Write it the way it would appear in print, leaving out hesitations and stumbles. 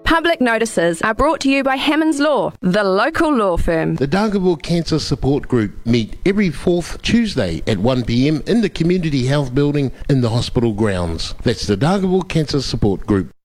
Public notices are brought to you by Hammonds Law, the local law firm. The Dargaville Cancer Support Group meet every fourth Tuesday at 1 p.m. in the Community Health Building in the hospital grounds. That's the Dargaville Cancer Support Group.